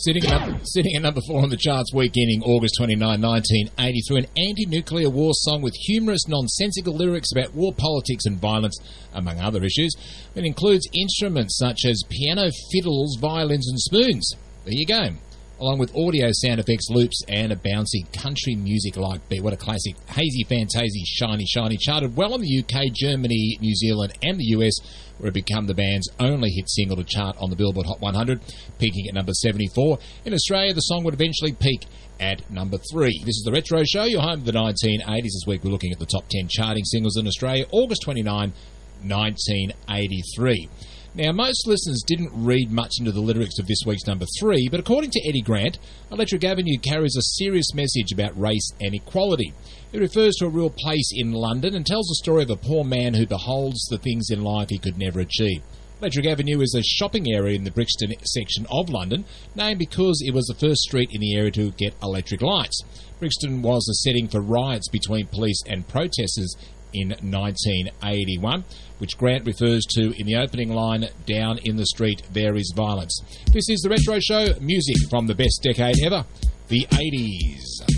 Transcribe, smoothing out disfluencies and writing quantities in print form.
Sitting at number 4 on the charts week ending August 29, 1983, an anti-nuclear war song with humorous, nonsensical lyrics about war politics and violence, among other issues. It includes instruments such as piano, fiddles, violins and spoons. There you go. Along with audio sound effects, loops, and a bouncy country music-like beat. What a classic. Hazy Fantasy, Shiny Shiny, charted well in the UK, Germany, New Zealand, and the US, where it became the band's only hit single to chart on the Billboard Hot 100, peaking at number 74. In Australia, the song would eventually peak at number 3. This is The Retro Show, your home of the 1980s. This week we're looking at the top 10 charting singles in Australia, August 29, 1983. Now, most listeners didn't read much into the lyrics of this week's number 3, but according to Eddie Grant, Electric Avenue carries a serious message about race and equality. It refers to a real place in London and tells the story of a poor man who beholds the things in life he could never achieve. Electric Avenue is a shopping area in the Brixton section of London, named because it was the first street in the area to get electric lights. Brixton was a setting for riots between police and protesters in 1981, which Grant refers to in the opening line, "Down in the street there is violence." This is The Retro Show, music from the best decade ever, the 80s.